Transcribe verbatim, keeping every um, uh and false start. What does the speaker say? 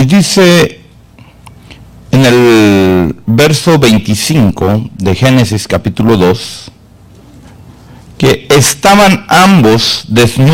Y dice en el verso veinticinco de Génesis capítulo dos, que estaban ambos desnudos